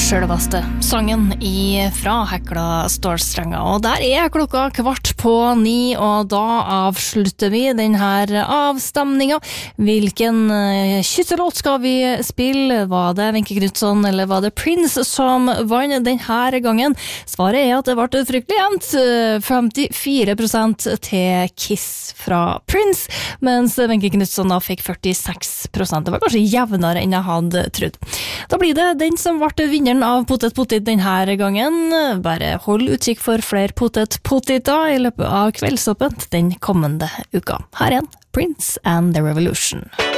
Selveste sangen fra Hekla Stålstrenger, og der klokka 8:15, og da avslutter vi denne avstemningen. Hvilken kysselåt skal vi spille? Var det Wenche Knutson eller var det Prince som vann denne gangen? Svaret at det ble fryktelig jevnt, 54% til Kiss fra Prince, mens Wenche Knutson da fikk 46%. Det var kanskje jevnere enn jeg hadde trodd. Da blir det den som ble vinneren av Potet denne gangen. Bare hold utkikk for flere potet-poteter i løpet av kveldsåpent den kommende uka. Her Prince and the Revolution.